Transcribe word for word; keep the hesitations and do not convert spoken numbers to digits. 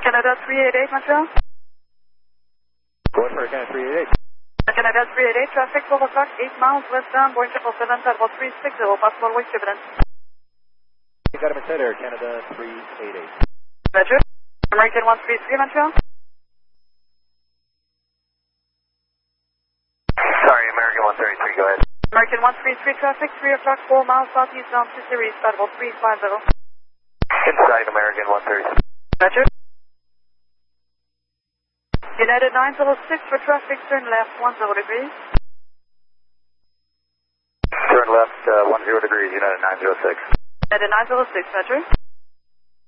Canada three eight eight, Montreal. Go ahead for Canada three eight eight. Canada three eight eight, traffic twelve o'clock, eight miles westbound, Boeing triple seven, Level three six zero, possible wake evidence. You got him inside Air Canada three eight eight. Roger. American one three three, Montreal. Sorry, American one thirty-three, go ahead. American one three three, traffic three o'clock, four miles southeast bound, two series, Level three five zero. Inside American one thirty-three. Roger. United nine zero six for traffic, turn left one zero degrees. Turn left uh, one zero degrees, United nine zero six. United nine zero six, Roger.